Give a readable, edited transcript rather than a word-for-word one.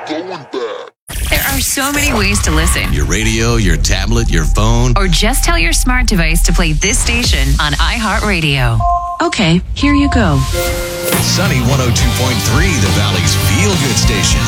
going back. There are so many ways to listen. Your radio, your tablet, your phone. Or just tell your smart device to play this station on iHeartRadio. Okay, here you go. Sunny 102.3, the Valley's feel-good station.